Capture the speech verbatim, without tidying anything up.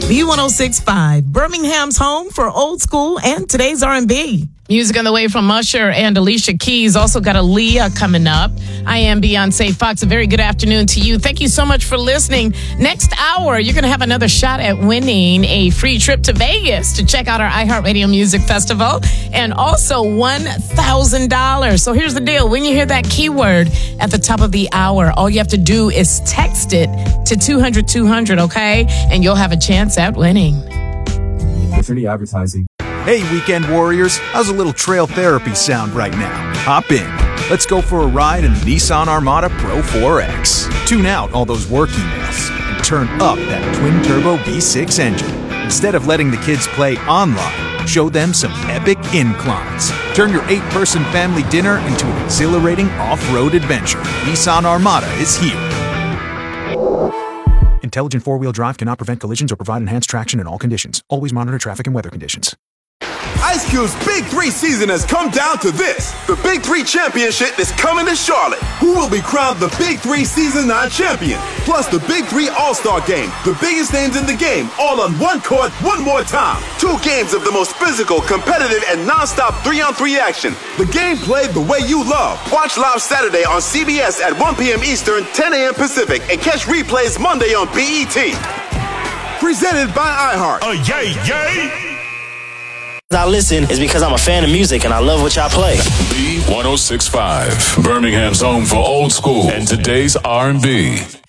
B one oh six point five, Birmingham's home for old school and today's R and B. Music on the way from Usher and Alicia Keys. Also got Aaliyah coming up. I am Beyonce Fox. A very good afternoon to you. Thank you so much for listening. Next hour, you're going to have another shot at winning a free trip to Vegas to check out our iHeartRadio Music Festival and also one thousand dollars. So here's the deal. When you hear that keyword at the top of the hour, all you have to do is text it to two hundred two hundred, okay? And you'll have a chance at winning. Affinity Advertising. Hey, weekend warriors, how's a little trail therapy sound right now? Hop in. Let's go for a ride in the Nissan Armada Pro four X. Tune out all those work emails and turn up that twin-turbo V six engine. Instead of letting the kids play online, show them some epic inclines. Turn your eight-person family dinner into an exhilarating off-road adventure. Nissan Armada is here. Intelligent four-wheel drive cannot prevent collisions or provide enhanced traction in all conditions. Always monitor traffic and weather conditions. Ice Cube's Big Three season has come down to this. The Big Three Championship is coming to Charlotte. Who will be crowned the Big Three Season nine champion? Plus the Big Three All-Star Game. The biggest names in the game, all on one court, one more time. Two games of the most physical, competitive, and non-stop three-on-three action. The game played the way you love. Watch live Saturday on C B S at one p.m. Eastern, ten a.m. Pacific, and catch replays Monday on B E T. Presented by iHeart. Oh, yay, yay! I listen is because I'm a fan of music and I love what y'all play. B one oh six point five, Birmingham's home for old school and today's R and B.